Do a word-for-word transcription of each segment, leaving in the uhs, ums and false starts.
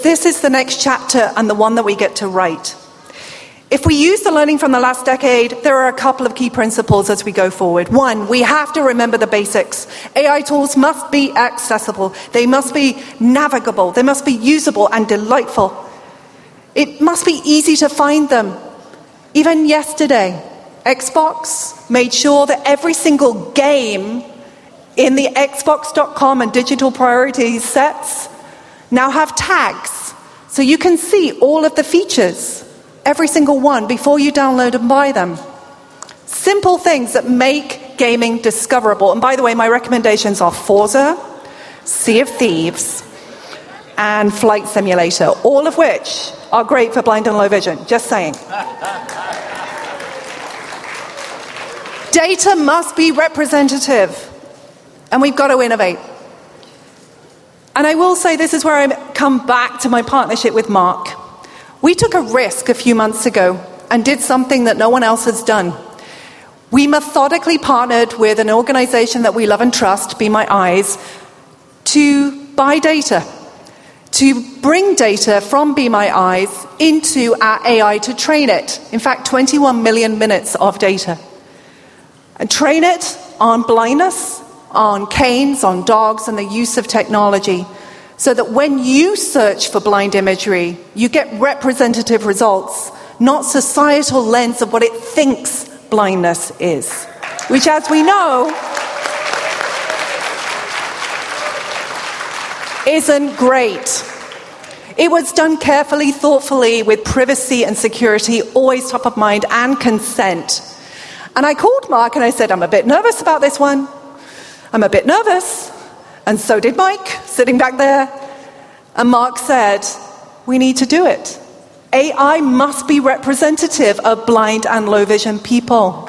This is the next chapter and the one that we get to write. If we use the learning from the last decade, there are a couple of key principles as we go forward. One, we have to remember the basics. A I tools must be accessible. They must be navigable. They must be usable and delightful. It must be easy to find them. Even yesterday, Xbox made sure that every single game in the Xbox dot com and digital priorities sets now have tags, so you can see all of the features, every single one, before you download and buy them. Simple things that make gaming discoverable. And by the way, my recommendations are Forza, Sea of Thieves, and Flight Simulator, all of which are great for blind and low vision, just saying. Data must be representative, and we've got to innovate. And I will say this is where I come back to my partnership with Mark. We took a risk a few months ago and did something that no one else has done. We methodically partnered with an organization that we love and trust, Be My Eyes, to buy data, to bring data from Be My Eyes into our A I to train it. In fact, twenty-one million minutes of data. And train it on blindness, on canes, on dogs, and the use of technology, so that when you search for blind imagery, you get representative results, not societal lens of what it thinks blindness is, which, as we know, isn't great. It was done carefully, thoughtfully, with privacy and security always top of mind, and consent. And I called Mark and I said, I'm a bit nervous about this one. I'm a bit nervous. And so did Mike, sitting back there. And Mark said, we need to do it. A I must be representative of blind and low vision people.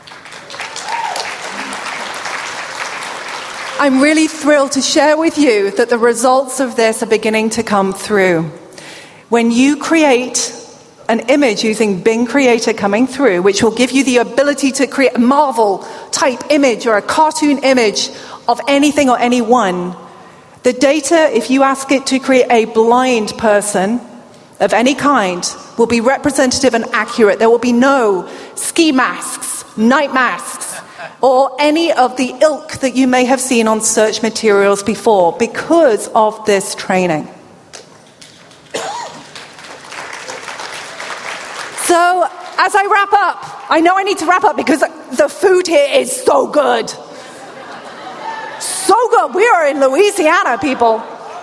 I'm really thrilled to share with you that the results of this are beginning to come through. When you create an image using Bing Creator coming through, which will give you the ability to create a Marvel type image or a cartoon image of anything or anyone, the data, if you ask it to create a blind person of any kind, will be representative and accurate. There will be no ski masks, night masks, or any of the ilk that you may have seen on search materials before because of this training. So, as I wrap up, I know I need to wrap up because the food here is so good. So good. We are in Louisiana, people.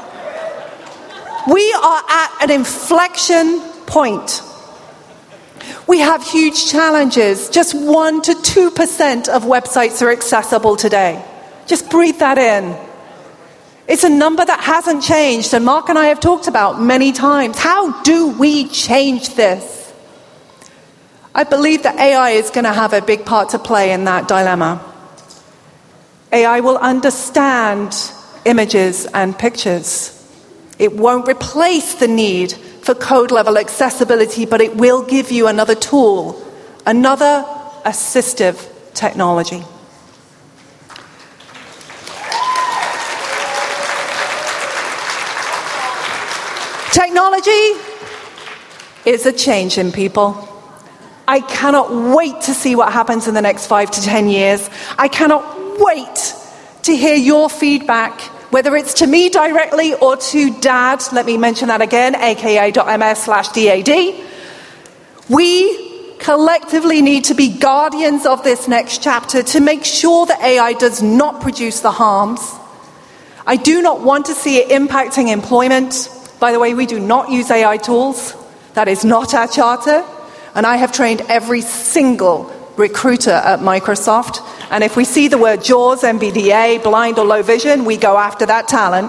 We are at an inflection point. We have huge challenges. Just one to two percent of websites are accessible today. Just breathe that in. It's a number that hasn't changed, and Mark and I have talked about many times. How do we change this? I believe that A I is going to have a big part to play in that dilemma. A I will understand images and pictures. It won't replace the need for code-level accessibility, but it will give you another tool, another assistive technology. Technology is a change in people. I cannot wait to see what happens in the next five to ten years. I cannot wait to hear your feedback, whether it's to me directly or to Dad. Let me mention that again, aka.ms slash DAD. We collectively need to be guardians of this next chapter to make sure that A I does not produce the harms. I do not want to see it impacting employment. By the way, we do not use A I tools. That is not our charter. And I have trained every single recruiter at Microsoft. And if we see the word JAWS, M B D A, blind or low vision, we go after that talent.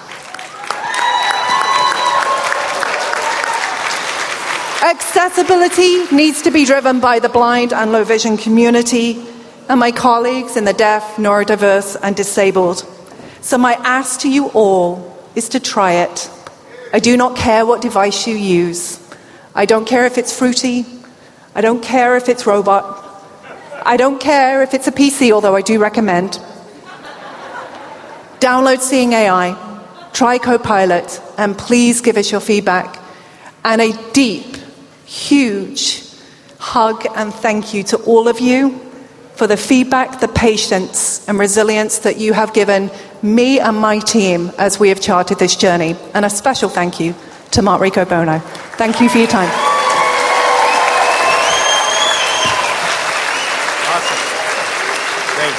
Accessibility needs to be driven by the blind and low vision community and my colleagues in the deaf, neurodiverse, and disabled. So my ask to you all is to try it. I do not care what device you use. I don't care if it's Fruity. I don't care if it's Robot. I don't care if it's a P C, although I do recommend. Download Seeing A I. try Copilot, and please give us your feedback. And a deep, huge hug and thank you to all of you for the feedback, the patience, and resilience that you have given me and my team as we have charted this journey. And a special thank you to Mark Riccobono. Thank you for your time. Awesome. Great.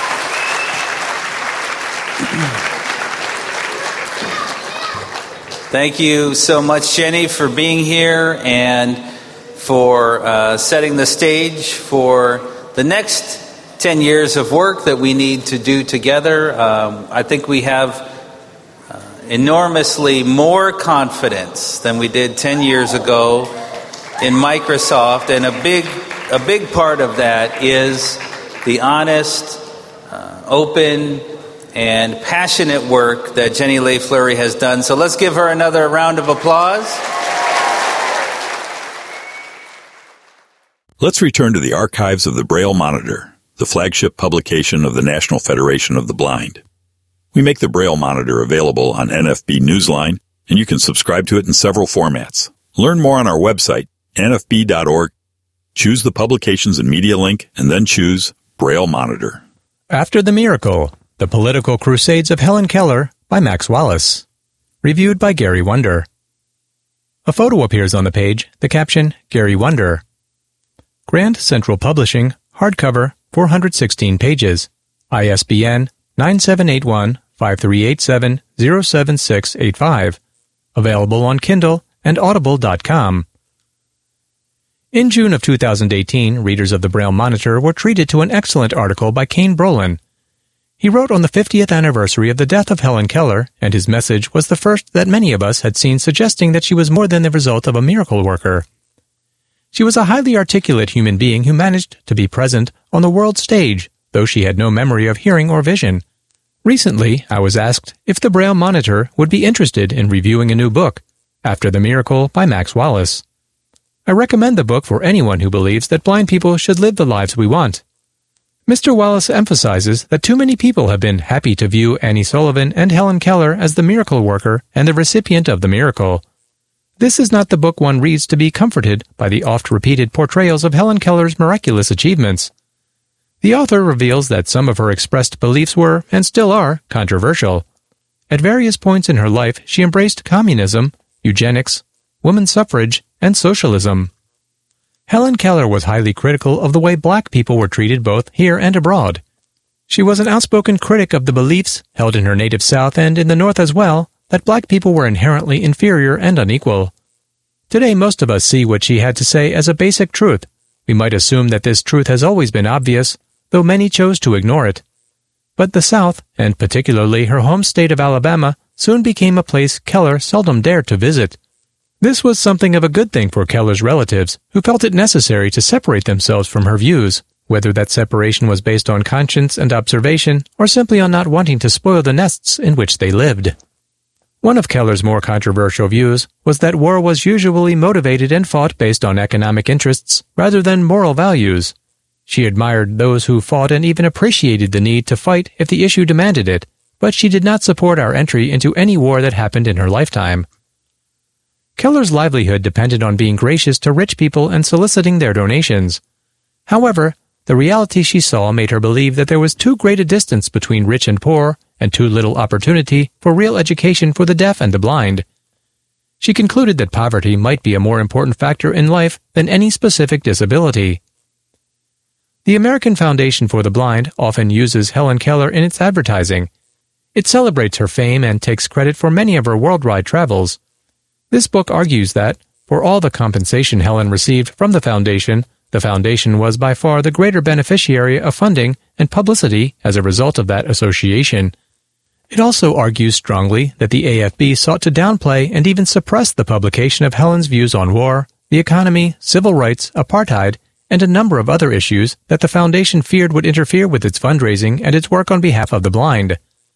Thank you so much, Jenny, for being here and for uh, setting the stage for the next ten years of work that we need to do together. Um, I think we have uh, enormously more confidence than we did ten years ago in Microsoft, and a big, a big part of that is the honest, uh, open, and passionate work that Jenny Leigh-Fleury has done. So let's give her another round of applause. Let's return to the archives of the Braille Monitor, the flagship publication of the National Federation of the Blind. We make the Braille Monitor available on N F B Newsline, and you can subscribe to it in several formats. Learn more on our website, N F B dot org. Choose the Publications and Media link, and then choose Braille Monitor. After the Miracle, The Political Crusades of Helen Keller by Max Wallace. Reviewed by Gary Wonder. A photo appears on the page, the caption, Gary Wonder. Grand Central Publishing, hardcover, four hundred sixteen pages. I S B N nine seven eight one, five three eight seven, zero seven six eight five. Available on Kindle and audible dot com. In June of two thousand eighteen, readers of the Braille Monitor were treated to an excellent article by Kane Brolin. He wrote on the fiftieth anniversary of the death of Helen Keller, and his message was the first that many of us had seen suggesting that she was more than the result of a miracle worker. She was a highly articulate human being who managed to be present on the world stage, though she had no memory of hearing or vision. Recently, I was asked if the Braille Monitor would be interested in reviewing a new book, After the Miracle by Max Wallace. I recommend the book for anyone who believes that blind people should live the lives we want. Mister Wallace emphasizes that too many people have been happy to view Annie Sullivan and Helen Keller as the miracle worker and the recipient of the miracle. This is not the book one reads to be comforted by the oft-repeated portrayals of Helen Keller's miraculous achievements. The author reveals that some of her expressed beliefs were, and still are, controversial. At various points in her life, she embraced communism, eugenics, women's suffrage, and socialism. Helen Keller was highly critical of the way black people were treated both here and abroad. She was an outspoken critic of the beliefs, held in her native South and in the North as well, that black people were inherently inferior and unequal. Today most of us see what she had to say as a basic truth. We might assume that this truth has always been obvious, though many chose to ignore it. But the South, and particularly her home state of Alabama, soon became a place Keller seldom dared to visit. This was something of a good thing for Keller's relatives, who felt it necessary to separate themselves from her views, whether that separation was based on conscience and observation, or simply on not wanting to spoil the nests in which they lived. One of Keller's more controversial views was that war was usually motivated and fought based on economic interests rather than moral values. She admired those who fought and even appreciated the need to fight if the issue demanded it, but she did not support our entry into any war that happened in her lifetime. Keller's livelihood depended on being gracious to rich people and soliciting their donations. However, the reality she saw made her believe that there was too great a distance between rich and poor, and too little opportunity for real education for the deaf and the blind. She concluded that poverty might be a more important factor in life than any specific disability. The American Foundation for the Blind often uses Helen Keller in its advertising. It celebrates her fame and takes credit for many of her worldwide travels. This book argues that, for all the compensation Helen received from the Foundation, the Foundation was by far the greater beneficiary of funding and publicity as a result of that association. It also argues strongly that the A F B sought to downplay and even suppress the publication of Helen's views on war, the economy, civil rights, apartheid, and a number of other issues that the Foundation feared would interfere with its fundraising and its work on behalf of the blind.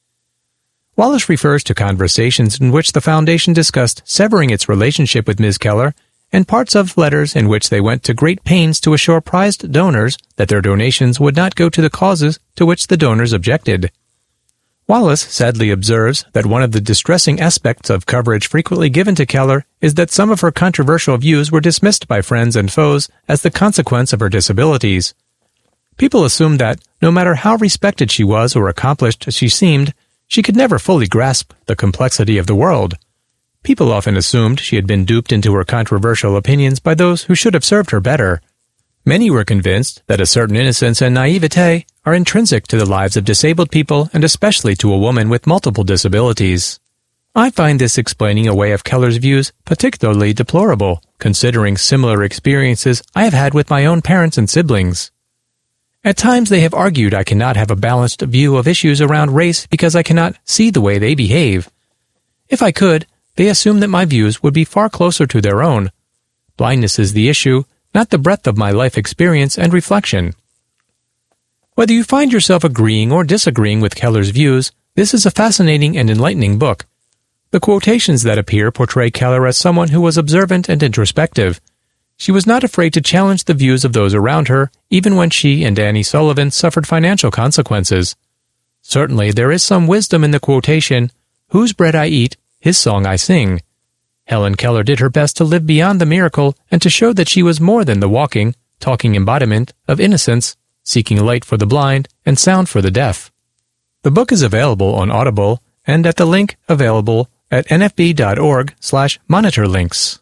Wallace refers to conversations in which the Foundation discussed severing its relationship with Miz Keller, and parts of letters in which they went to great pains to assure prized donors that their donations would not go to the causes to which the donors objected. Wallace sadly observes that one of the distressing aspects of coverage frequently given to Keller is that some of her controversial views were dismissed by friends and foes as the consequence of her disabilities. People assumed that, no matter how respected she was or accomplished she seemed, she could never fully grasp the complexity of the world. People often assumed she had been duped into her controversial opinions by those who should have served her better. Many were convinced that a certain innocence and naivete are intrinsic to the lives of disabled people and especially to a woman with multiple disabilities. I find this explaining away of Keller's views particularly deplorable, considering similar experiences I have had with my own parents and siblings. At times they have argued I cannot have a balanced view of issues around race because I cannot see the way they behave. If I could, they assume that my views would be far closer to their own. Blindness is the issue, not the breadth of my life experience and reflection. Whether you find yourself agreeing or disagreeing with Keller's views, this is a fascinating and enlightening book. The quotations that appear portray Keller as someone who was observant and introspective. She was not afraid to challenge the views of those around her, even when she and Annie Sullivan suffered financial consequences. Certainly there is some wisdom in the quotation, "Whose bread I eat, his song I sing." Helen Keller did her best to live beyond the miracle and to show that she was more than the walking, talking embodiment of innocence, seeking light for the blind and sound for the deaf. The book is available on Audible and at the link available at nfb.org slash monitorlinks.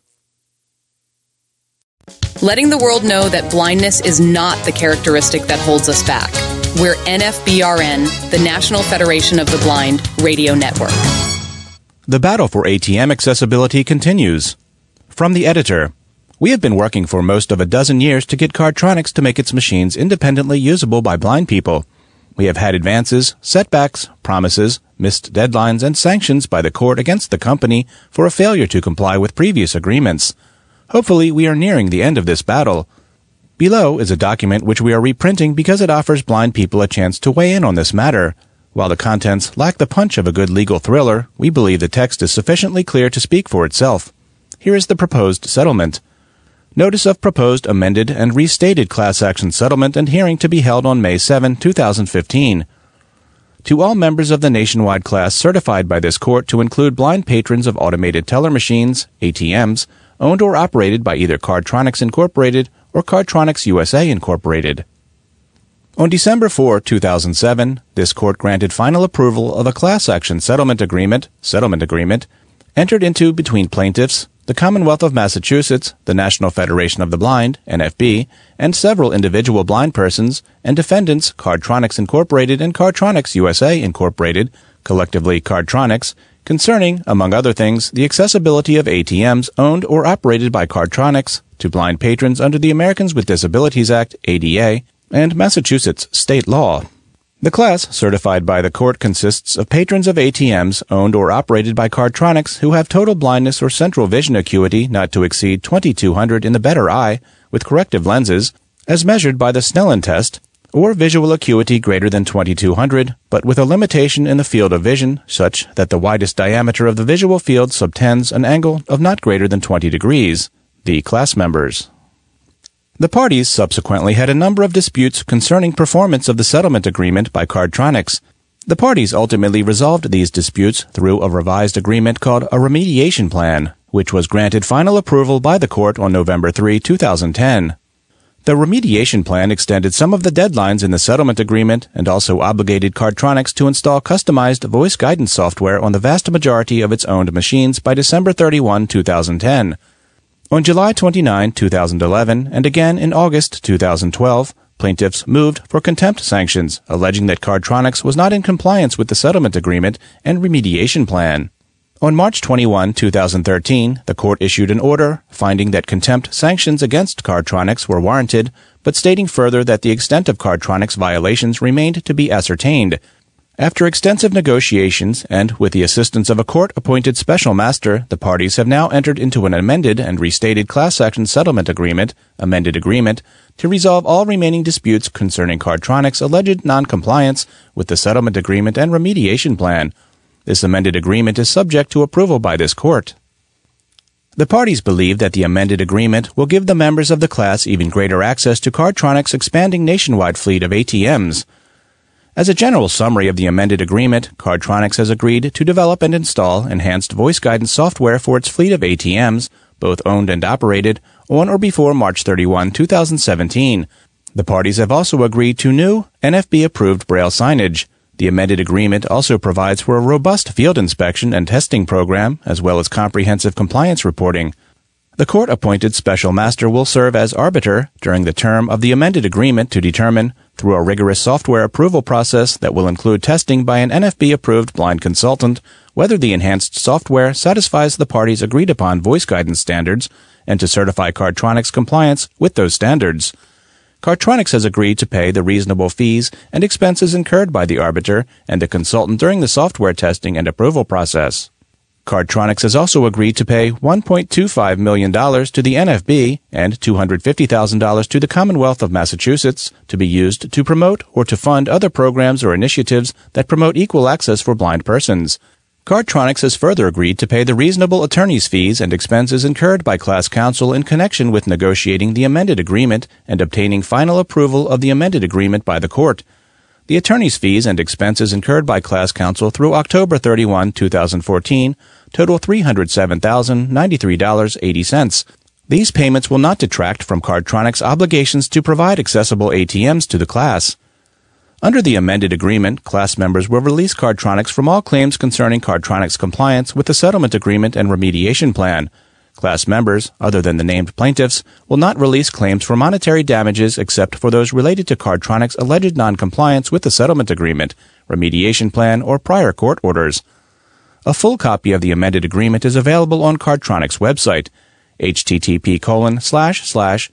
Letting the world know that blindness is not the characteristic that holds us back. We're N F B R N, the National Federation of the Blind Radio Network. The battle for A T M accessibility continues. From the editor, we have been working for most of a dozen years to get Cardtronics to make its machines independently usable by blind people. We have had advances, setbacks, promises, missed deadlines, and sanctions by the court against the company for a failure to comply with previous agreements. Hopefully, we are nearing the end of this battle. Below is a document which we are reprinting because it offers blind people a chance to weigh in on this matter. While the contents lack the punch of a good legal thriller, we believe the text is sufficiently clear to speak for itself. Here is the proposed settlement. Notice of proposed amended and restated class action settlement and hearing to be held on May seventh, two thousand fifteen. To all members of the nationwide class certified by this court to include blind patrons of automated teller machines, A T Ms, owned or operated by either Cardtronics Incorporated or Cardtronics U S A Incorporated. On December fourth, two thousand seven, this court granted final approval of a class action settlement agreement, settlement agreement, entered into between plaintiffs, the Commonwealth of Massachusetts, the National Federation of the Blind, N F B, and several individual blind persons, and defendants Cardtronics Incorporated and Cardtronics U S A Incorporated, collectively Cardtronics, concerning, among other things, the accessibility of A T Ms owned or operated by Cardtronics to blind patrons under the Americans with Disabilities Act, A D A, and Massachusetts state law. The class certified by the court consists of patrons of A T Ms owned or operated by Cardtronics who have total blindness or central vision acuity not to exceed twenty-two hundred in the better eye with corrective lenses, as measured by the Snellen test, or visual acuity greater than twenty-two hundred, but with a limitation in the field of vision such that the widest diameter of the visual field subtends an angle of not greater than twenty degrees, the class members. The parties subsequently had a number of disputes concerning performance of the settlement agreement by Cardtronics. The parties ultimately resolved these disputes through a revised agreement called a remediation plan, which was granted final approval by the court on November third, two thousand ten. The remediation plan extended some of the deadlines in the settlement agreement and also obligated Cardtronics to install customized voice guidance software on the vast majority of its owned machines by December thirty-first, two thousand ten. On July twenty-ninth, two thousand eleven, and again in August two thousand twelve, plaintiffs moved for contempt sanctions, alleging that Cardtronics was not in compliance with the settlement agreement and remediation plan. On March twenty-first, two thousand thirteen, the court issued an order finding that contempt sanctions against Cardtronics were warranted, but stating further that the extent of Cardtronics' violations remained to be ascertained. After extensive negotiations, and with the assistance of a court-appointed special master, the parties have now entered into an amended and restated class action settlement agreement, amended agreement, to resolve all remaining disputes concerning Cardtronics' alleged noncompliance with the settlement agreement and remediation plan. This amended agreement is subject to approval by this court. The parties believe that the amended agreement will give the members of the class even greater access to Cardtronics' expanding nationwide fleet of A T Ms. As a general summary of the amended agreement, Cardtronics has agreed to develop and install enhanced voice guidance software for its fleet of A T Ms, both owned and operated, on or before March thirty-first, twenty seventeen. The parties have also agreed to new, N F B-approved Braille signage. The amended agreement also provides for a robust field inspection and testing program, as well as comprehensive compliance reporting. The court-appointed special master will serve as arbiter during the term of the amended agreement to determine, through a rigorous software approval process that will include testing by an N F B-approved blind consultant, whether the enhanced software satisfies the parties' agreed-upon voice guidance standards, and to certify Cardtronics' compliance with those standards. Cardtronics has agreed to pay the reasonable fees and expenses incurred by the arbiter and the consultant during the software testing and approval process. Cardtronics has also agreed to pay one point two five million dollars to the N F B and two hundred fifty thousand dollars to the Commonwealth of Massachusetts to be used to promote or to fund other programs or initiatives that promote equal access for blind persons. Cardtronics has further agreed to pay the reasonable attorney's fees and expenses incurred by class counsel in connection with negotiating the amended agreement and obtaining final approval of the amended agreement by the court. The attorney's fees and expenses incurred by class counsel through October thirty-first, twenty fourteen total three hundred seven thousand ninety-three dollars and eighty cents. These payments will not detract from Cardtronics' obligations to provide accessible A T Ms to the class. Under the amended agreement, class members will release Cardtronics from all claims concerning Cardtronics' compliance with the settlement agreement and remediation plan. Class members, other than the named plaintiffs, will not release claims for monetary damages except for those related to Cardtronics' alleged noncompliance with the settlement agreement, remediation plan, or prior court orders. A full copy of the amended agreement is available on Cardtronics' website, http colon slash slash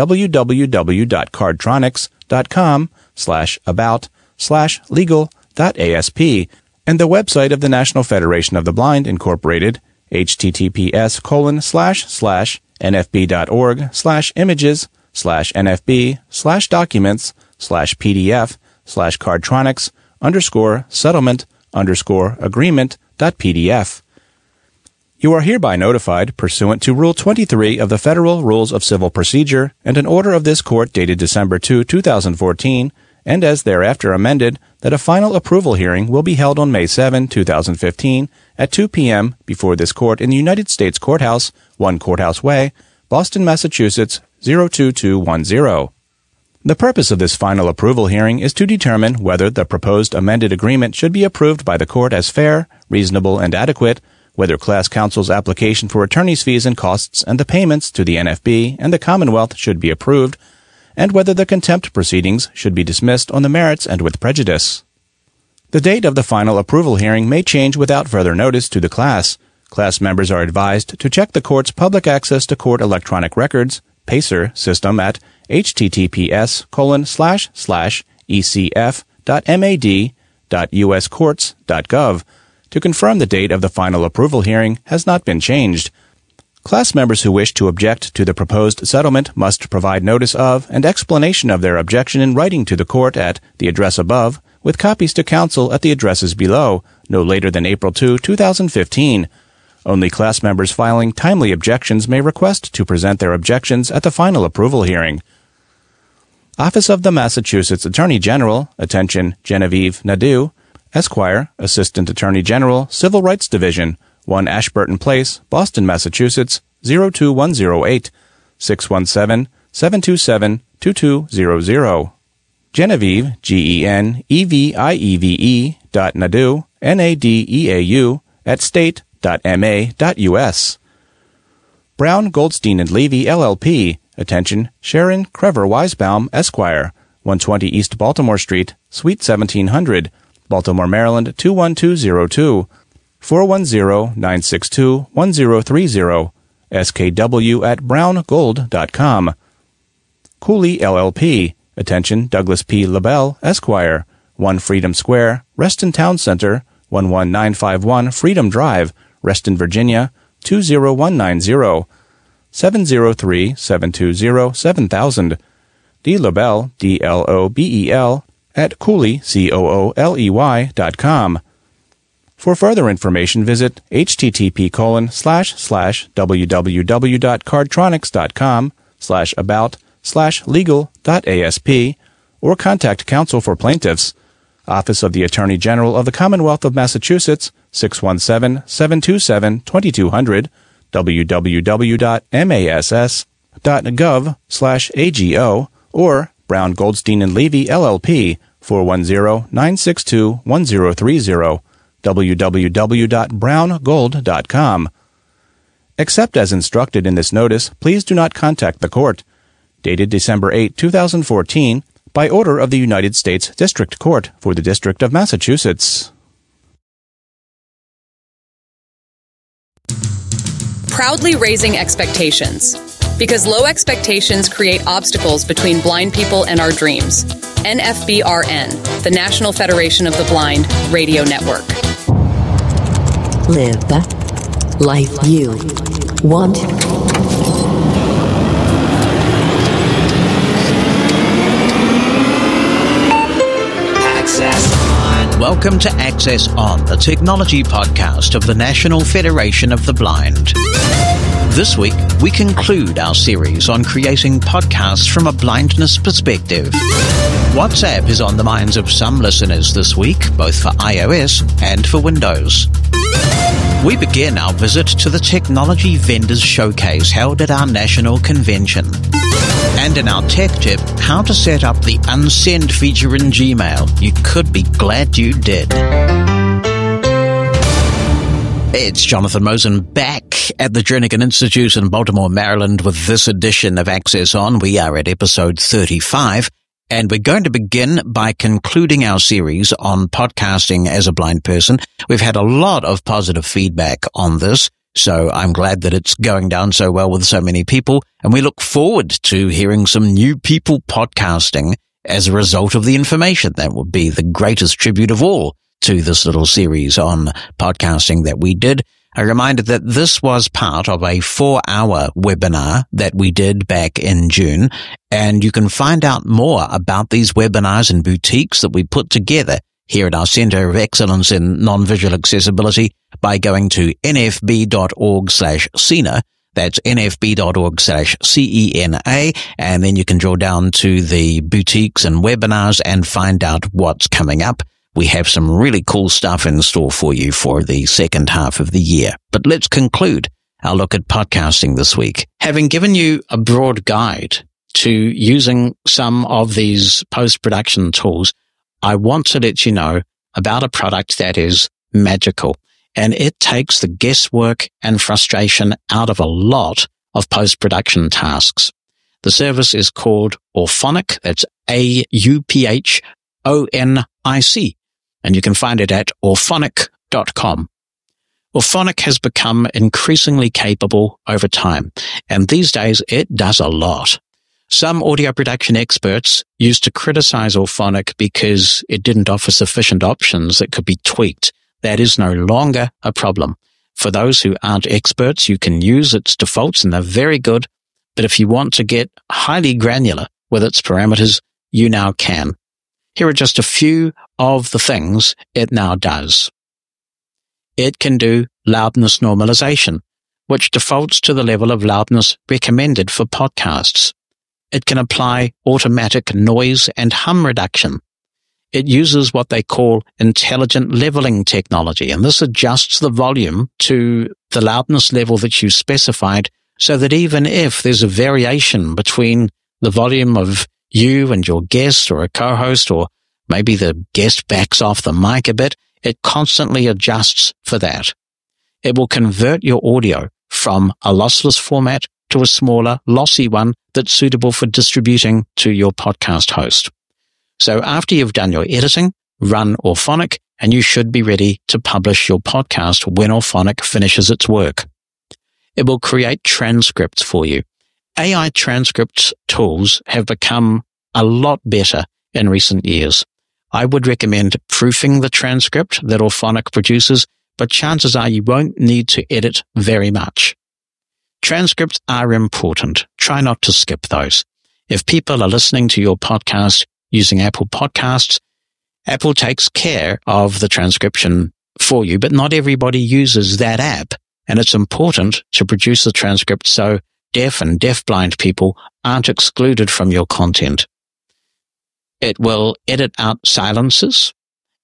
www.cardtronics.com slash about slash legal dot asp, and the website of the National Federation of the Blind, Incorporated, https colon slash slash nfb.org slash images slash nfb slash documents slash pdf slash cardtronics underscore settlement underscore agreement dot pdf. You are hereby notified, pursuant to Rule twenty-three of the Federal Rules of Civil Procedure and an order of this Court dated December second, twenty fourteen, and as thereafter amended, that a final approval hearing will be held on May seventh, twenty fifteen, at two p.m. before this Court in the United States Courthouse, one Courthouse Way, Boston, Massachusetts, zero two two one zero. The purpose of this final approval hearing is to determine whether the proposed amended agreement should be approved by the Court as fair, reasonable, and adequate, whether class counsel's application for attorney's fees and costs and the payments to the N F B and the Commonwealth should be approved, and whether the contempt proceedings should be dismissed on the merits and with prejudice. The date of the final approval hearing may change without further notice to the class. Class members are advised to check the Court's Public Access to Court Electronic Records, PACER, system at https colon slash slash ecf.mad.uscourts.gov to confirm the date of the final approval hearing has not been changed. Class members who wish to object to the proposed settlement must provide notice of and explanation of their objection in writing to the Court at the address above, with copies to counsel at the addresses below, no later than April second, twenty fifteen. Only class members filing timely objections may request to present their objections at the final approval hearing. Office of the Massachusetts Attorney General, attention, Genevieve Nadeau, Esquire, Assistant Attorney General, Civil Rights Division, one Ashburton Place, Boston, Massachusetts, zero two one zero eight, six one seven, seven two seven, two two zero zero. Genevieve, G E N E V I E V E dot Nadeau, N A D E A U, at state dot M A dot U S. Brown, Goldstein and Levy, L L P, attention, Sharon Crever Weisbaum, Esquire, one twenty East Baltimore Street, Suite seventeen hundred, Baltimore, Maryland, two one two zero two, four one zero, nine six two, one zero three zero, S K W at brown gold dot com. Cooley, L L P, attention, Douglas P. LaBelle, Esquire, one Freedom Square, Reston Town Center, one one nine five one Freedom Drive, Reston, Virginia, two zero one nine zero, seven zero three, seven two zero, seven thousand. D. LaBelle, D L O B E L, at Cooley, C O O L E Y, dot com. For further information, visit http colon slash slash www.cardtronics.com slash about slash legal dot asp or contact counsel for plaintiffs. Office of the Attorney General of the Commonwealth of Massachusetts, six one seven, seven two seven, two two zero zero, w w w dot mass dot gov slash ago, or Brown Goldstein and Levy, L L P, four one zero, nine six two, one zero three zero, w w w dot brown gold dot com. Except as instructed in this notice, please do not contact the court. Dated December eighth, two thousand fourteen, by order of the United States District Court for the District of Massachusetts. Proudly raising expectations. Because low expectations create obstacles between blind people and our dreams. N F B R N, the National Federation of the Blind Radio Network. Live the life you want. Access On. Welcome to Access On, the technology podcast of the National Federation of the Blind. This week, we conclude our series on creating podcasts from a blindness perspective. WhatsApp is on the minds of some listeners this week, both for iOS and for Windows. We begin our visit to the Technology Vendors Showcase held at our national convention. And in our tech tip, how to set up the unsend feature in Gmail. You could be glad you did. It's Jonathan Mosen back at the Jernigan Institute in Baltimore, Maryland with this edition of Access On. We are at episode thirty-five, and we're going to begin by concluding our series on podcasting as a blind person. We've had a lot of positive feedback on this, so I'm glad that it's going down so well with so many people, and we look forward to hearing some new people podcasting as a result of the information. That would be the greatest tribute of all to this little series on podcasting that we did. A reminder that this was part of a four-hour webinar that we did back in June, and you can find out more about these webinars and boutiques that we put together here at our Center of Excellence in Non-Visual Accessibility by going to nfb.org slash CENA. That's nfb.org slash C-E-N-A, and then you can draw down to the boutiques and webinars and find out what's coming up. We have some really cool stuff in store for you for the second half of the year. But let's conclude our look at podcasting this week. Having given you a broad guide to using some of these post-production tools, I want to let you know about a product that is magical, and it takes the guesswork and frustration out of a lot of post-production tasks. The service is called Auphonic. That's A U P H O N I C. And you can find it at auphonic dot com. Auphonic has become increasingly capable over time, and these days it does a lot. Some audio production experts used to criticize Auphonic because it didn't offer sufficient options that could be tweaked. That is no longer a problem. For those who aren't experts, you can use its defaults and they're very good, but if you want to get highly granular with its parameters, you now can. Here are just a few of the things it now does. It can do loudness normalization, which defaults to the level of loudness recommended for podcasts. It can apply automatic noise and hum reduction. It uses what they call intelligent leveling technology, and this adjusts the volume to the loudness level that you specified so that even if there's a variation between the volume of you and your guest or a co-host, or maybe the guest backs off the mic a bit, it constantly adjusts for that. It will convert your audio from a lossless format to a smaller, lossy one that's suitable for distributing to your podcast host. So after you've done your editing, run Auphonic, and you should be ready to publish your podcast when Auphonic finishes its work. It will create transcripts for you. A I transcripts tools have become a lot better in recent years. I would recommend proofing the transcript that Auphonic produces, but chances are you won't need to edit very much. Transcripts are important. Try not to skip those. If people are listening to your podcast using Apple Podcasts, Apple takes care of the transcription for you, but not everybody uses that app, and it's important to produce the transcript so deaf and deafblind people aren't excluded from your content. It will edit out silences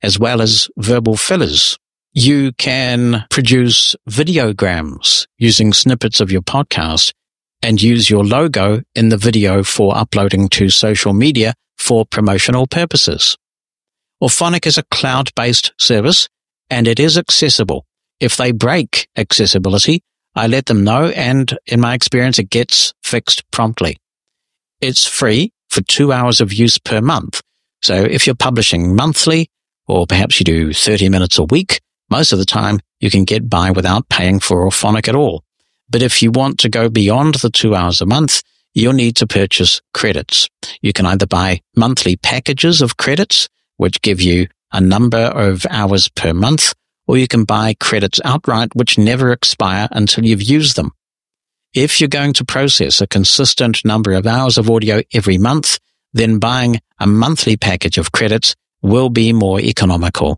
as well as verbal fillers. You can produce videograms using snippets of your podcast and use your logo in the video for uploading to social media for promotional purposes. Auphonic is a cloud-based service, and it is accessible. If they break accessibility, I let them know, and in my experience, it gets fixed promptly. It's free for two hours of use per month. So if you're publishing monthly, or perhaps you do thirty minutes a week, most of the time you can get by without paying for Auphonic at all. But if you want to go beyond the two hours a month, you'll need to purchase credits. You can either buy monthly packages of credits, which give you a number of hours per month, or you can buy credits outright, which never expire until you've used them. If you're going to process a consistent number of hours of audio every month, then buying a monthly package of credits will be more economical.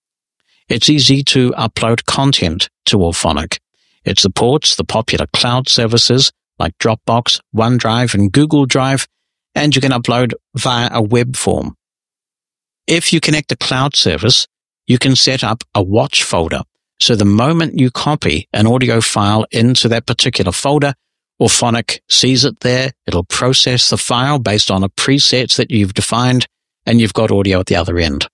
It's easy to upload content to Auphonic. It supports the popular cloud services like Dropbox, OneDrive, and Google Drive, and you can upload via a web form. If you connect a cloud service, you can set up a watch folder. So the moment you copy an audio file into that particular folder, Auphonic sees it there. It'll process the file based on a preset that you've defined, and you've got audio at the other end.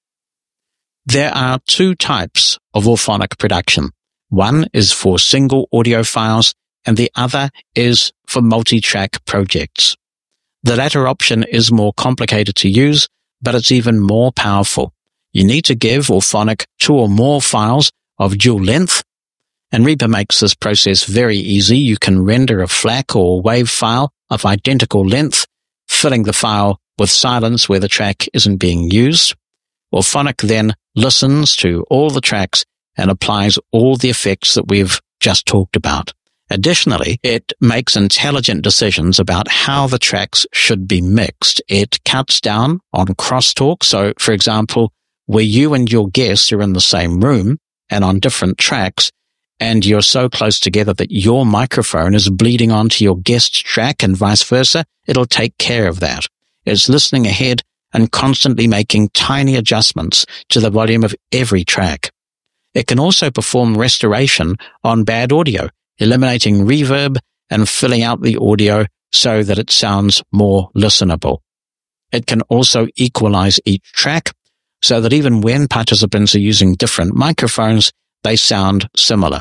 There are two types of Auphonic production. One is for single audio files, and the other is for multi-track projects. The latter option is more complicated to use, but it's even more powerful. You need to give Auphonic two or more files of dual length, and Reaper makes this process very easy. You can render a FLAC or WAV file of identical length, filling the file with silence where the track isn't being used. Auphonic then listens to all the tracks and applies all the effects that we've just talked about. Additionally, it makes intelligent decisions about how the tracks should be mixed. It cuts down on crosstalk. So, for example, where you and your guests are in the same room and on different tracks, and you're so close together that your microphone is bleeding onto your guest's track and vice versa, it'll take care of that. It's listening ahead and constantly making tiny adjustments to the volume of every track. It can also perform restoration on bad audio, eliminating reverb and filling out the audio so that it sounds more listenable. It can also equalize each track so that even when participants are using different microphones, they sound similar.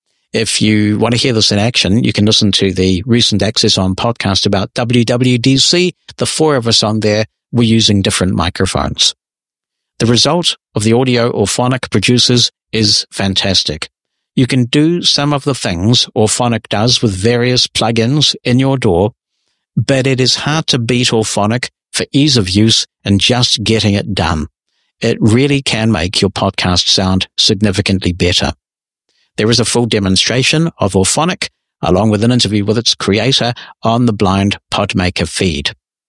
If you want to hear this in action, you can listen to the recent Access On podcast about W W D C. The four of us on there were using different microphones. The result of the audio Auphonic produces is fantastic. You can do some of the things Auphonic does with various plugins in your D A W, but it is hard to beat Auphonic for ease of use and just getting it done. It really can make your podcast sound significantly better. There is a full demonstration of Auphonic, along with an interview with its creator, on the Blind Podmaker feed.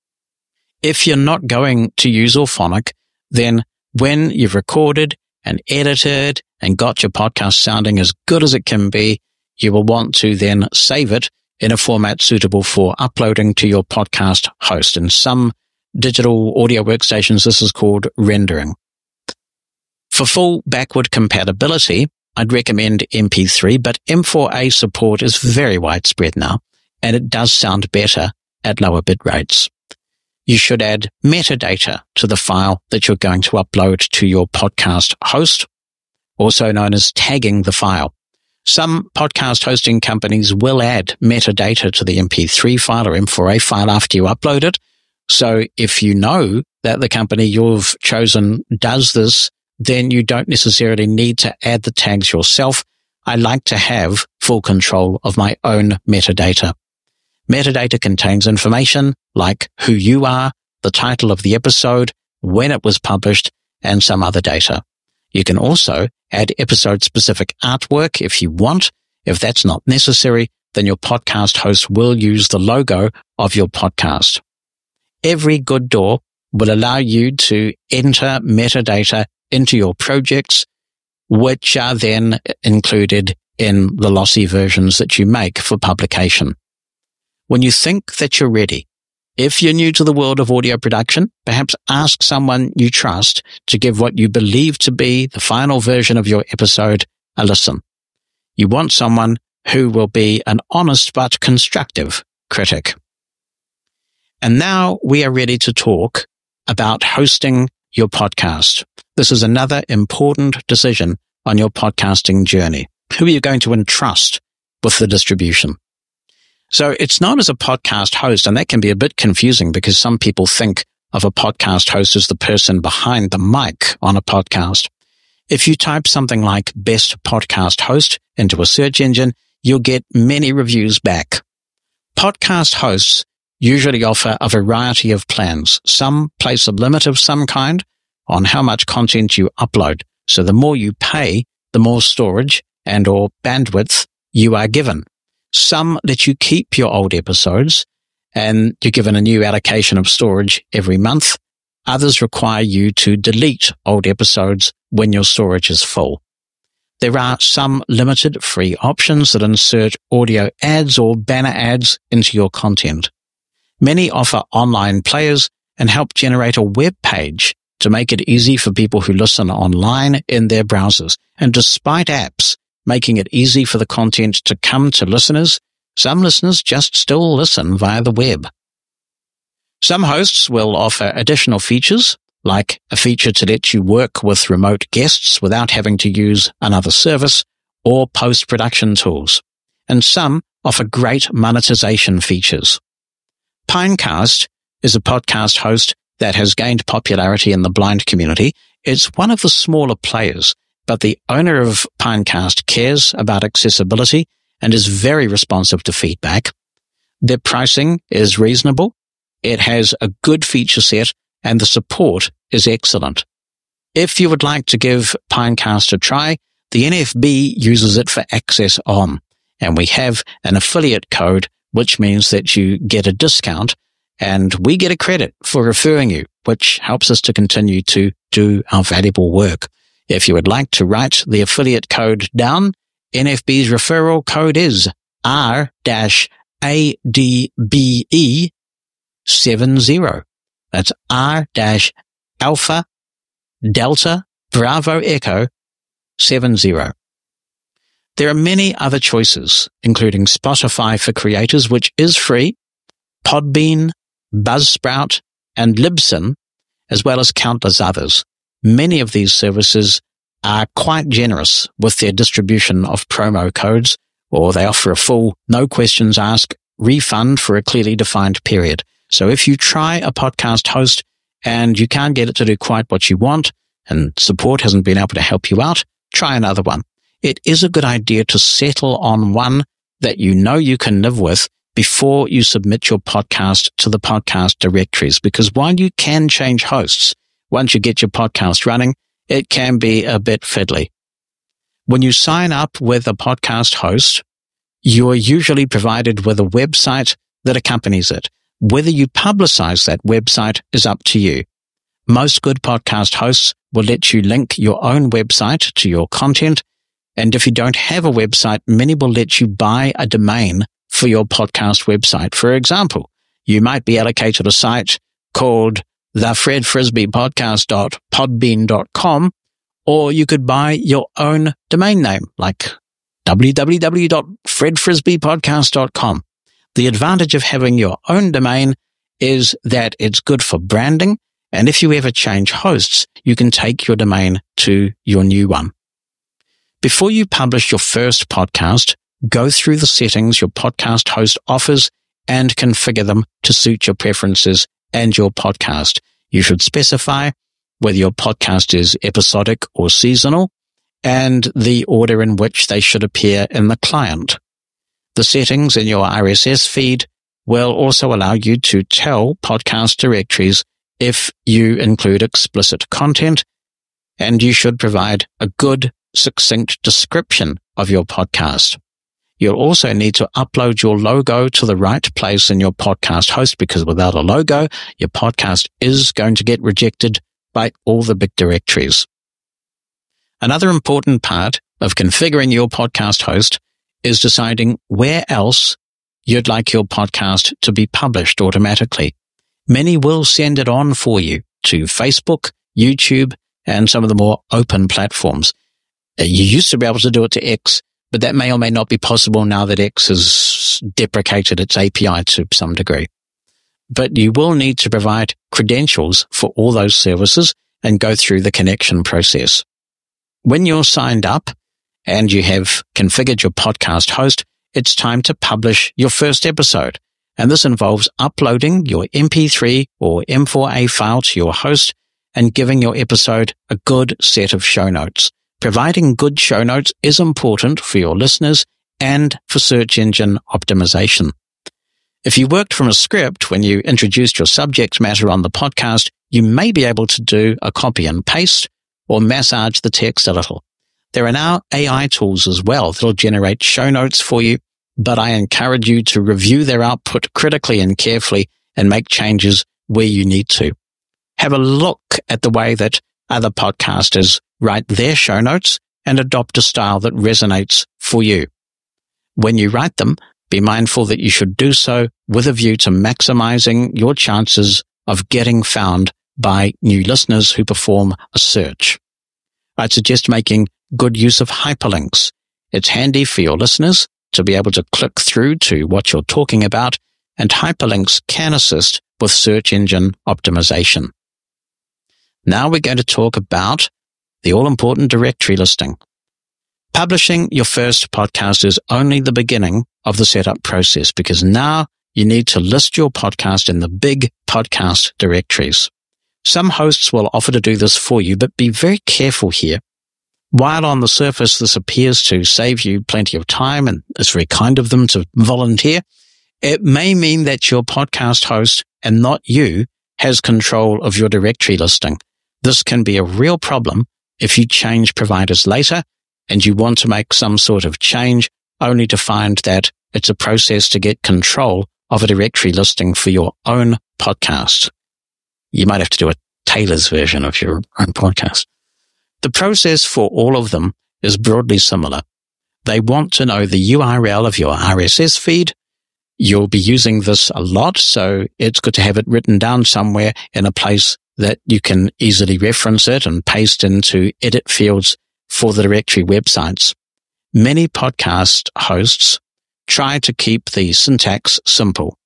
If you're not going to use Auphonic, then when you've recorded and edited and got your podcast sounding as good as it can be, you will want to then save it in a format suitable for uploading to your podcast host. In some digital audio workstations, this is called rendering. For full backward compatibility, I'd recommend M P three, but M four A support is very widespread now, and it does sound better at lower bit rates. You should add metadata to the file that you're going to upload to your podcast host, also known as tagging the file. Some podcast hosting companies will add metadata to the M P three file or M four A file after you upload it. So if you know that the company you've chosen does this, then you don't necessarily need to add the tags yourself. I like to have full control of my own metadata. Metadata contains information like who you are, the title of the episode, when it was published, and some other data. You can also add episode-specific artwork if you want. If that's not necessary, then your podcast host will use the logo of your podcast. Every good D A W will allow you to enter metadata into your projects, which are then included in the lossy versions that you make for publication. When you think that you're ready, If you're new to the world of audio production, perhaps ask someone you trust to give what you believe to be the final version of your episode a listen. You want someone who will be an honest but constructive critic. And now we are ready to talk about hosting your podcast. This is another important decision on your podcasting journey. Who are you going to entrust with the distribution? So it's known as a podcast host, and that can be a bit confusing because some people think of a podcast host as the person behind the mic on a podcast. If you type something like best podcast host into a search engine, you'll get many reviews back. Podcast hosts usually offer a variety of plans. Some place a limit of some kind on how much content you upload. So the more you pay, the more storage and or bandwidth you are given. Some let you keep your old episodes and you're given a new allocation of storage every month. Others require you to delete old episodes when your storage is full. There are some limited free options that insert audio ads or banner ads into your content. Many offer online players and help generate a web page to make it easy for people who listen online in their browsers. And despite apps making it easy for the content to come to listeners, some listeners just still listen via the web. Some hosts will offer additional features, like a feature to let you work with remote guests without having to use another service, or post-production tools. And some offer great monetization features. Pinecast is a podcast host that has gained popularity in the blind community. It's one of the smaller players, but the owner of Pinecast cares about accessibility and is very responsive to feedback. Their pricing is reasonable. It has a good feature set and the support is excellent. If you would like to give Pinecast a try, the N F B uses it for Access On, and we have an affiliate code, which means that you get a discount and we get a credit for referring you, which helps us to continue to do our valuable work. If you would like to write the affiliate code down, N F B's referral code is R A D B E seventy. That's R Alpha Delta Bravo Echo seventy. There are many other choices, including Spotify for Creators, which is free, Podbean, Buzzsprout, and Libsyn, as well as countless others. Many of these services are quite generous with their distribution of promo codes, or they offer a full, no questions asked refund for a clearly defined period. So if you try a podcast host and you can't get it to do quite what you want, and support hasn't been able to help you out, try another one. It is a good idea to settle on one that you know you can live with before you submit your podcast to the podcast directories, because while you can change hosts, once you get your podcast running, it can be a bit fiddly. When you sign up with a podcast host, you are usually provided with a website that accompanies it. Whether you publicize that website is up to you. Most good podcast hosts will let you link your own website to your content, and if you don't have a website, many will let you buy a domain for your podcast website. For example, you might be allocated a site called the fred frisbee podcast dot podbean dot com, or you could buy your own domain name like w w w dot fred frisbee podcast dot com. The advantage of having your own domain is that it's good for branding, and if you ever change hosts, you can take your domain to your new one. Before you publish your first podcast, go through the settings your podcast host offers and configure them to suit your preferences and your podcast. You should specify whether your podcast is episodic or seasonal and the order in which they should appear in the client. The settings in your R S S feed will also allow you to tell podcast directories if you include explicit content, and you should provide a good, succinct description of your podcast. You'll also need to upload your logo to the right place in your podcast host, because without a logo, your podcast is going to get rejected by all the big directories. Another important part of configuring your podcast host is deciding where else you'd like your podcast to be published automatically. Many will send it on for you to Facebook, YouTube, and some of the more open platforms. Uh, you used to be able to do it to X, but that may or may not be possible now that X has deprecated its A P I to some degree. But you will need to provide credentials for all those services and go through the connection process. When you're signed up and you have configured your podcast host, it's time to publish your first episode. And this involves uploading your M P three or M four A file to your host and giving your episode a good set of show notes. Providing good show notes is important for your listeners and for search engine optimization. If you worked from a script when you introduced your subject matter on the podcast, you may be able to do a copy and paste or massage the text a little. There are now A I tools as well that'll generate show notes for you, but I encourage you to review their output critically and carefully and make changes where you need to. Have a look at the way that other podcasters write their show notes and adopt a style that resonates for you. When you write them, be mindful that you should do so with a view to maximizing your chances of getting found by new listeners who perform a search. I'd suggest making good use of hyperlinks. It's handy for your listeners to be able to click through to what you're talking about, and hyperlinks can assist with search engine optimization. Now we're going to talk about the all-important directory listing. Publishing your first podcast is only the beginning of the setup process, because now you need to list your podcast in the big podcast directories. Some hosts will offer to do this for you, but be very careful here. While on the surface this appears to save you plenty of time, and it's very kind of them to volunteer, it may mean that your podcast host, and not you, has control of your directory listing. This can be a real problem if you change providers later and you want to make some sort of change only to find that it's a process to get control of a directory listing for your own podcast. You might have to do a Taylor's version of your own podcast. The process for all of them is broadly similar. They want to know the U R L of your R S S feed. You'll be using this a lot, so it's good to have it written down somewhere in a place that you can easily reference it and paste into edit fields for the directory websites. Many podcast hosts try to keep the syntax simple.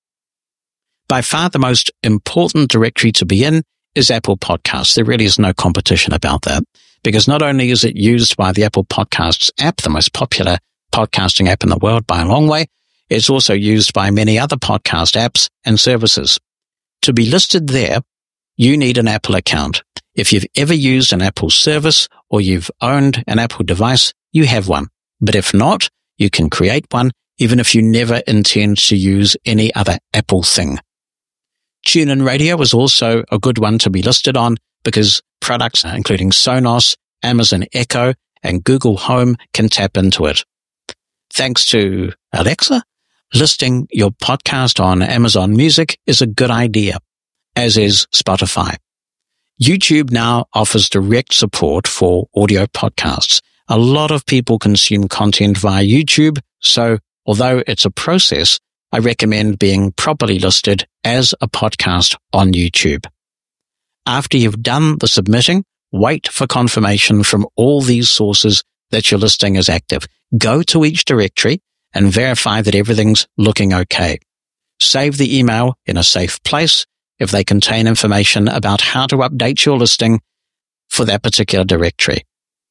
By far the most important directory to be in is Apple Podcasts. There really is no competition about that, because not only is it used by the Apple Podcasts app, the most popular podcasting app in the world by a long way, it's also used by many other podcast apps and services. To be listed there, you need an Apple account. If you've ever used an Apple service or you've owned an Apple device, you have one. But if not, you can create one even if you never intend to use any other Apple thing. TuneIn Radio is also a good one to be listed on because products including Sonos, Amazon Echo, and Google Home can tap into it. Thanks to Alexa, listing your podcast on Amazon Music is a good idea, as is Spotify. YouTube now offers direct support for audio podcasts. A lot of people consume content via YouTube, so although it's a process, I recommend being properly listed as a podcast on YouTube. After you've done the submitting, wait for confirmation from all these sources that your listing is active. Go to each directory and verify that everything's looking okay. Save the email in a safe place if they contain information about how to update your listing for that particular directory.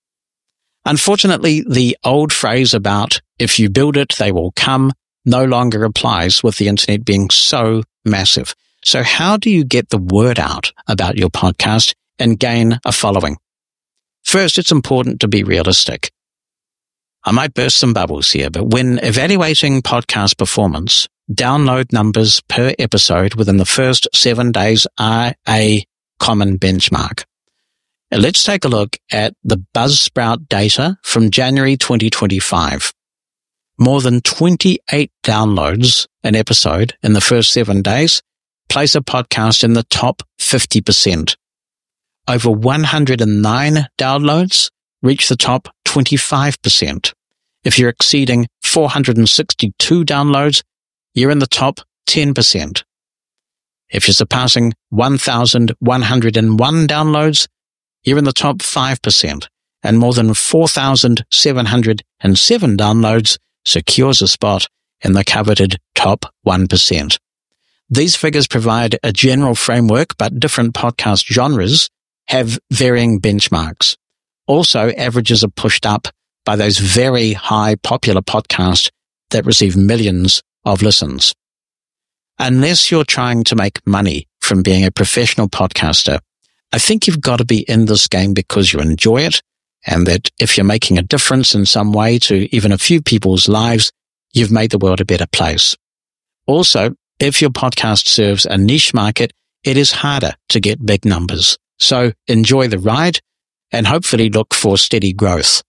Unfortunately, the old phrase about if you build it, they will come no longer applies with the internet being so massive. So how do you get the word out about your podcast and gain a following? First, it's important to be realistic. I might burst some bubbles here, but when evaluating podcast performance, download numbers per episode within the first seven days are a common benchmark. And let's take a look at the Buzzsprout data from January twenty twenty-five. More than twenty-eight downloads an episode in the first seven days place a podcast in the top fifty percent. Over one hundred nine downloads reach the top twenty-five percent. If you're exceeding four hundred sixty-two downloads, you're in the top ten percent. If you're surpassing one thousand one hundred one downloads, you're in the top five percent, and more than four thousand seven hundred seven downloads secures a spot in the coveted top one percent. These figures provide a general framework, but different podcast genres have varying benchmarks. Also, averages are pushed up by those very high popular podcasts that receive millions of listens. Unless you're trying to make money from being a professional podcaster, I think you've got to be in this game because you enjoy it, and that if you're making a difference in some way to even a few people's lives, you've made the world a better place. Also, if your podcast serves a niche market, it is harder to get big numbers. So enjoy the ride and hopefully look for steady growth.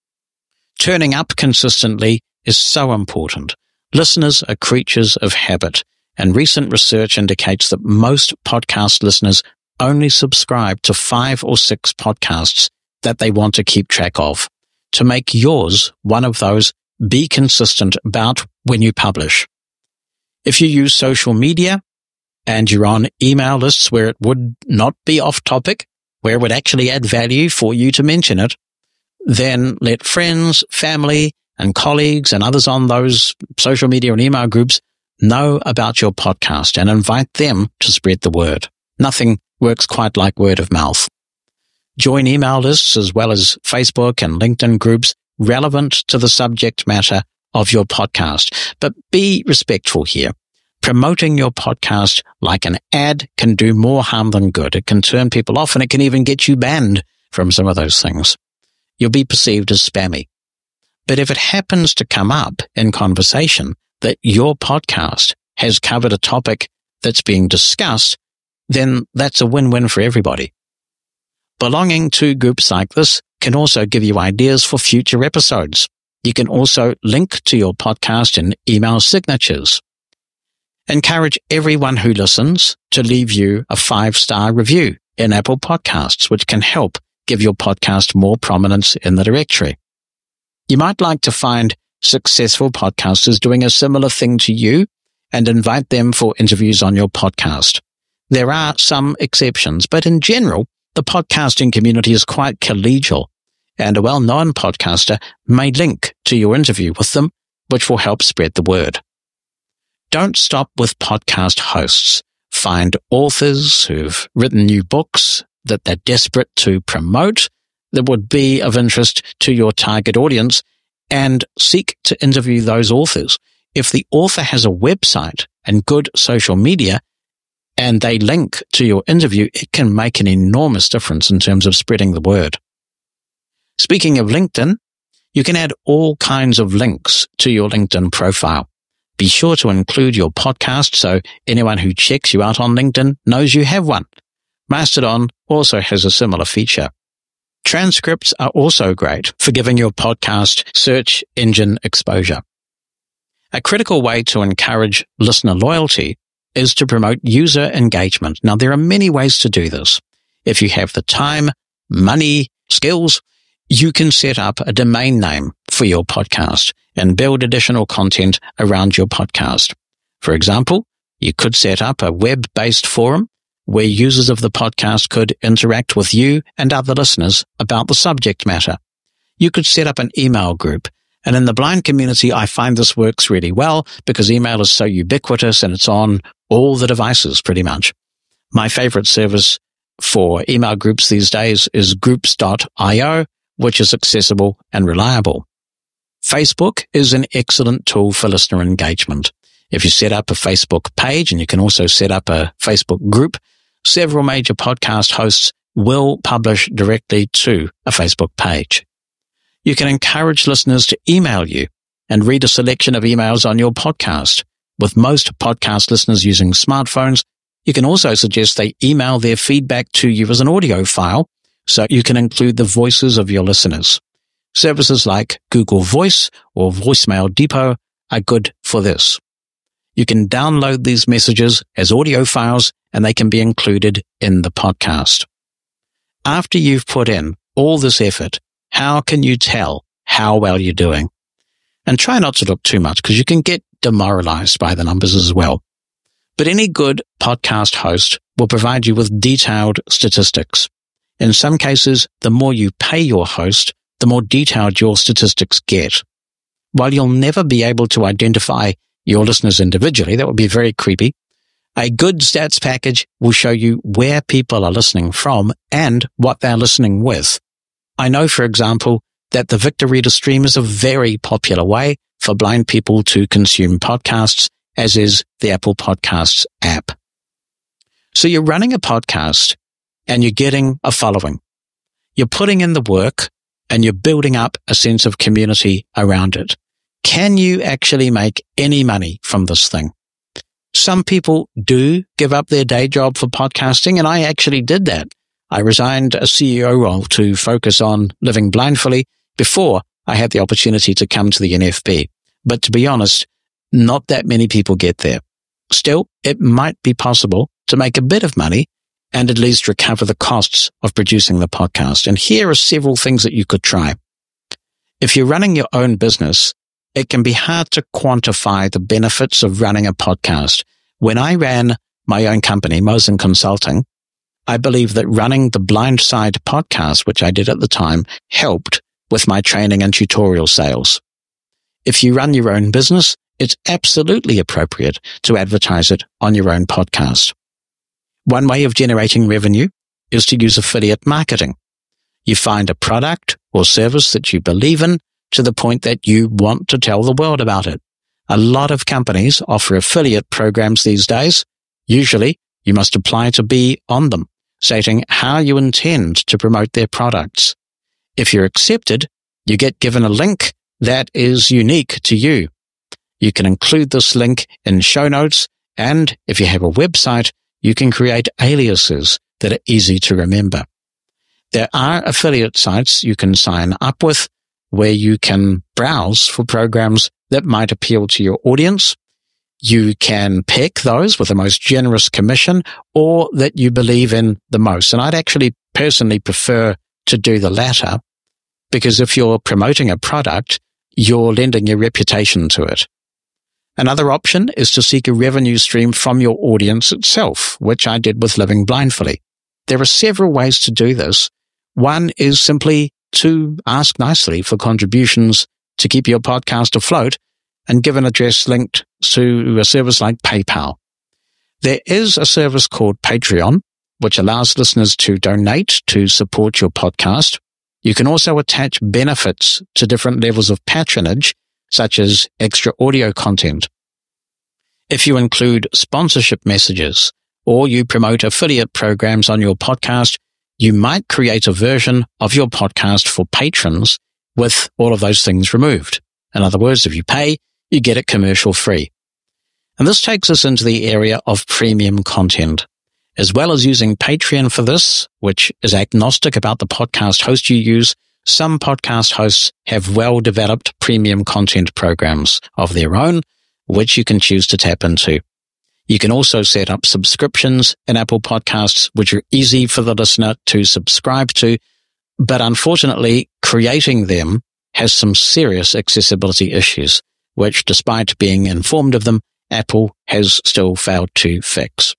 Turning up consistently is so important. Listeners are creatures of habit, and recent research indicates that most podcast listeners only subscribe to five or six podcasts that they want to keep track of. To make yours one of those, be consistent about when you publish. If you use social media and you're on email lists where it would not be off topic, where it would actually add value for you to mention it, then let friends, family, and colleagues and others on those social media and email groups know about your podcast and invite them to spread the word. Nothing works quite like word of mouth. Join email lists as well as Facebook and LinkedIn groups relevant to the subject matter of your podcast. But be respectful here. Promoting your podcast like an ad can do more harm than good. It can turn people off, and it can even get you banned from some of those things. You'll be perceived as spammy. But if it happens to come up in conversation that your podcast has covered a topic that's being discussed, then that's a win-win for everybody. Belonging to groups like this can also give you ideas for future episodes. You can also link to your podcast in email signatures. Encourage everyone who listens to leave you a five-star review in Apple Podcasts, which can help give your podcast more prominence in the directory. You might like to find successful podcasters doing a similar thing to you and invite them for interviews on your podcast. There are some exceptions, but in general, the podcasting community is quite collegial, and a well-known podcaster may link to your interview with them, which will help spread the word. Don't stop with podcast hosts. Find authors who've written new books that they're desperate to promote that would be of interest to your target audience, and seek to interview those authors. If the author has a website and good social media, and they link to your interview, it can make an enormous difference in terms of spreading the word. Speaking of LinkedIn, you can add all kinds of links to your LinkedIn profile. Be sure to include your podcast so anyone who checks you out on LinkedIn knows you have one. Mastodon also has a similar feature. Transcripts are also great for giving your podcast search engine exposure. A critical way to encourage listener loyalty is to promote user engagement. Now, there are many ways to do this. If you have the time, money, skills, you can set up a domain name for your podcast and build additional content around your podcast. For example, you could set up a web-based forum where users of the podcast could interact with you and other listeners about the subject matter. You could set up an email group. And in the blind community, I find this works really well because email is so ubiquitous and it's on all the devices pretty much. My favorite service for email groups these days is groups dot io, which is accessible and reliable. Facebook is an excellent tool for listener engagement. If you set up a Facebook page, and you can also set up a Facebook group, several major podcast hosts will publish directly to a Facebook page. You can encourage listeners to email you and read a selection of emails on your podcast. With most podcast listeners using smartphones, you can also suggest they email their feedback to you as an audio file so you can include the voices of your listeners. Services like Google Voice or Voicemail Depot are good for this. You can download these messages as audio files and they can be included in the podcast. After you've put in all this effort, how can you tell how well you're doing? And try not to look too much because you can get demoralized by the numbers as well. But any good podcast host will provide you with detailed statistics. In some cases, the more you pay your host, the more detailed your statistics get. While you'll never be able to identify your listeners individually, that would be very creepy, a good stats package will show you where people are listening from and what they're listening with. I know, for example, that the Victor Reader Stream is a very popular way for blind people to consume podcasts, as is the Apple Podcasts app. So you're running a podcast and you're getting a following. You're putting in the work and you're building up a sense of community around it. Can you actually make any money from this thing? Some people do give up their day job for podcasting, and I actually did that. I resigned a C E O role to focus on living blindfully before I had the opportunity to come to the N F B. But to be honest, not that many people get there. Still, it might be possible to make a bit of money and at least recover the costs of producing the podcast. And here are several things that you could try. If you're running your own business, it can be hard to quantify the benefits of running a podcast. When I ran my own company, Mosen Consulting, I believe that running the Blind Side podcast, which I did at the time, helped with my training and tutorial sales. If you run your own business, it's absolutely appropriate to advertise it on your own podcast. One way of generating revenue is to use affiliate marketing. You find a product or service that you believe in to the point that you want to tell the world about it. A lot of companies offer affiliate programs these days. Usually, you must apply to be on them, stating how you intend to promote their products. If you're accepted, you get given a link that is unique to you. You can include this link in show notes, and if you have a website, you can create aliases that are easy to remember. There are affiliate sites you can sign up with where you can browse for programs that might appeal to your audience. You can pick those with the most generous commission or that you believe in the most. And I'd actually personally prefer to do the latter, because if you're promoting a product, you're lending your reputation to it. Another option is to seek a revenue stream from your audience itself, which I did with Living Blindfully. There are several ways to do this. One is simply to ask nicely for contributions to keep your podcast afloat and give an address linked to a service like PayPal. There is a service called Patreon, which allows listeners to donate to support your podcast. You can also attach benefits to different levels of patronage, such as extra audio content. If you include sponsorship messages or you promote affiliate programs on your podcast, you might create a version of your podcast for patrons with all of those things removed. In other words, if you pay, you get it commercial free. And this takes us into the area of premium content. As well as using Patreon for this, which is agnostic about the podcast host you use, some podcast hosts have well-developed premium content programs of their own, which you can choose to tap into. You can also set up subscriptions in Apple Podcasts, which are easy for the listener to subscribe to, but unfortunately, creating them has some serious accessibility issues, which, despite being informed of them, Apple has still failed to fix.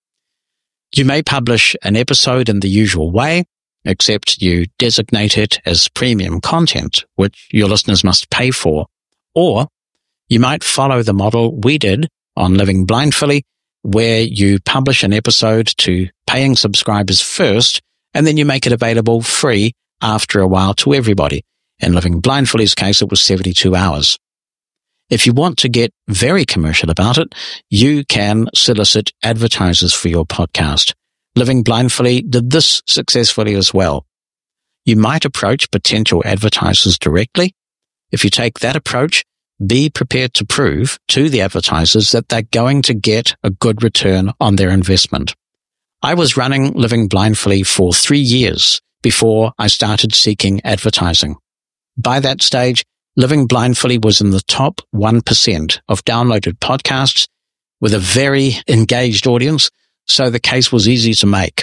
You may publish an episode in the usual way, except you designate it as premium content, which your listeners must pay for. Or you might follow the model we did on Living Blindfully, where you publish an episode to paying subscribers first, and then you make it available free after a while to everybody. In Living Blindfully's case, it was seventy-two hours. If you want to get very commercial about it, you can solicit advertisers for your podcast. Living Blindfully did this successfully as well. You might approach potential advertisers directly. If you take that approach, be prepared to prove to the advertisers that they're going to get a good return on their investment. I was running Living Blindfully for three years before I started seeking advertising. By that stage, Living Blindfully was in the top one percent of downloaded podcasts with a very engaged audience, so the case was easy to make.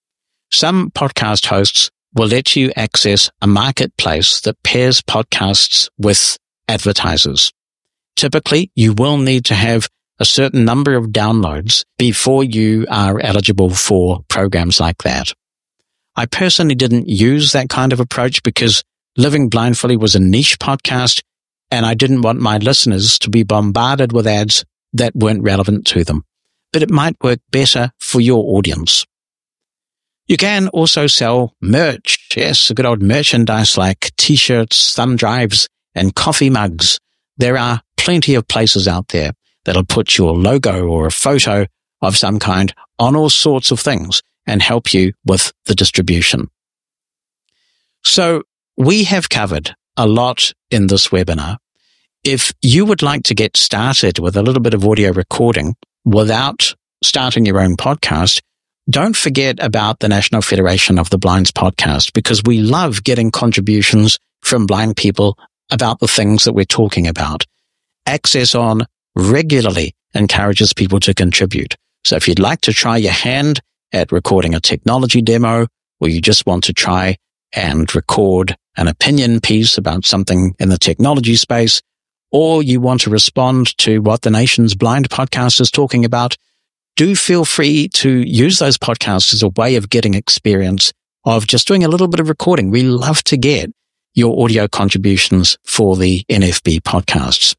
Some podcast hosts will let you access a marketplace that pairs podcasts with advertisers. Typically, you will need to have a certain number of downloads before you are eligible for programs like that. I personally didn't use that kind of approach because Living Blindfully was a niche podcast, and I didn't want my listeners to be bombarded with ads that weren't relevant to them. But it might work better for your audience. You can also sell merch. Yes, a good old merchandise like t-shirts, thumb drives, and coffee mugs. There are plenty of places out there that'll put your logo or a photo of some kind on all sorts of things and help you with the distribution. So we have covered a lot in this webinar. If you would like to get started with a little bit of audio recording without starting your own podcast, don't forget about the National Federation of the Blind's podcast, because we love getting contributions from blind people about the things that we're talking about. Access On regularly encourages people to contribute. So if you'd like to try your hand at recording a technology demo, or you just want to try and record an opinion piece about something in the technology space, or you want to respond to what the nation's blind podcast is talking about, do feel free to use those podcasts as a way of getting experience of just doing a little bit of recording. We love to get your audio contributions for the N F B podcasts.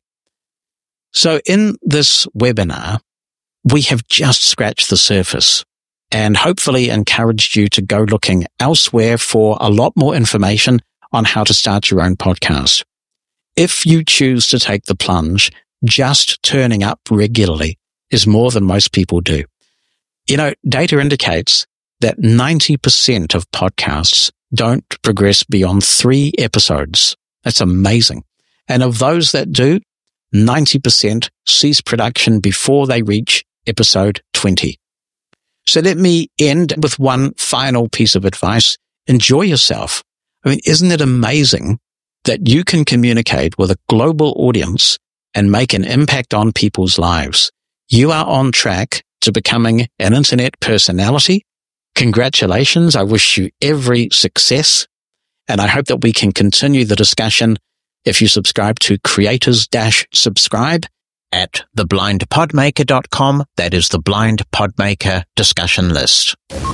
So in this webinar, we have just scratched the surface and hopefully encouraged you to go looking elsewhere for a lot more information on how to start your own podcast. If you choose to take the plunge, just turning up regularly is more than most people do. You know, data indicates that ninety percent of podcasts don't progress beyond three episodes. That's amazing. And of those that do, ninety percent cease production before they reach episode twenty. So let me end with one final piece of advice. Enjoy yourself. I mean, isn't it amazing that you can communicate with a global audience and make an impact on people's lives? You are on track to becoming an internet personality. Congratulations. I wish you every success. And I hope that we can continue the discussion if you subscribe to creators-subscribe at the blind podmaker dot com. That is the Blind Podmaker discussion list.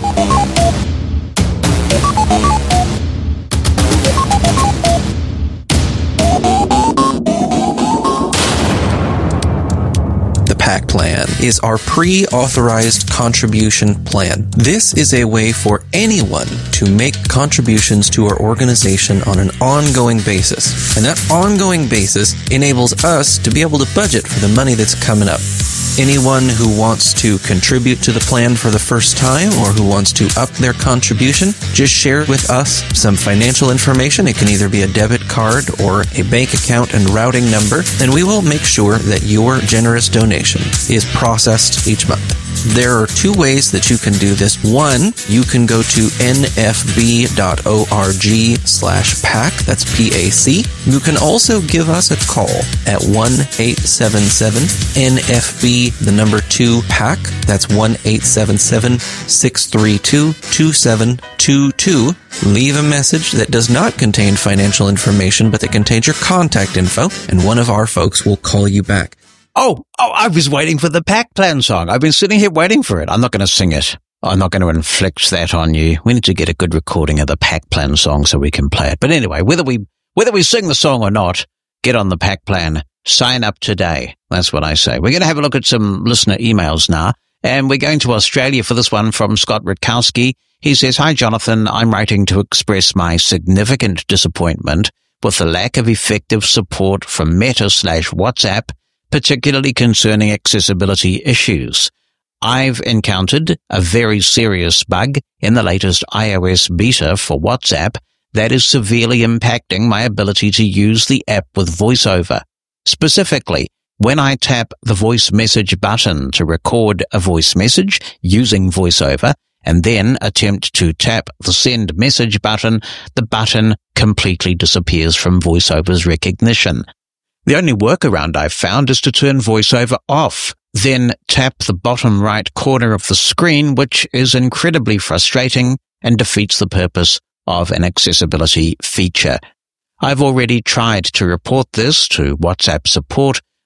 The PAC plan is our pre-authorized contribution plan. This is a way for anyone to make contributions to our organization on an ongoing basis. And that ongoing basis enables us to be able to budget for the money that's coming up. Anyone who wants to contribute to the plan for the first time or who wants to up their contribution, just share with us some financial information. It can either be a debit card or a bank account and routing number, and we will make sure that your generous donation is processed each month. There are two ways that you can do this. One, you can go to N F B dot org slash PAC. That's P A C. You can also give us a call at one eight seven seven N F B, the number two PAC. That's one eight seven seven six three two two seven two two. Leave a message that does not contain financial information, but that contains your contact info, and one of our folks will call you back. Oh, oh, I was waiting for the PAC plan song. I've been sitting here waiting for it. I'm not going to sing it. I'm not going to inflict that on you. We need to get a good recording of the PAC plan song so we can play it. But anyway, whether we, whether we sing the song or not, get on the PAC plan. Sign up today. That's what I say. We're going to have a look at some listener emails now. And we're going to Australia for this one from Scott Rutkowski. He says, "Hi, Jonathan. I'm writing to express my significant disappointment with the lack of effective support from Meta slash WhatsApp, particularly concerning accessibility issues. I've encountered a very serious bug in the latest iOS beta for WhatsApp that is severely impacting my ability to use the app with VoiceOver. Specifically, when I tap the voice message button to record a voice message using VoiceOver and then attempt to tap the send message button, the button completely disappears from VoiceOver's recognition. The only workaround I've found is to turn VoiceOver off, then tap the bottom right corner of the screen, which is incredibly frustrating and defeats the purpose of an accessibility feature. I've already tried to report this to WhatsApp support,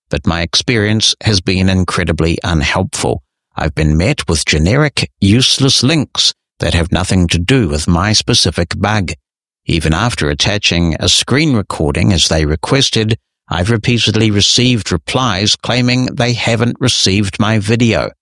but my experience has been incredibly unhelpful. I've been met with generic, useless links that have nothing to do with my specific bug. Even after attaching a screen recording as they requested, I've repeatedly received replies claiming they haven't received my video.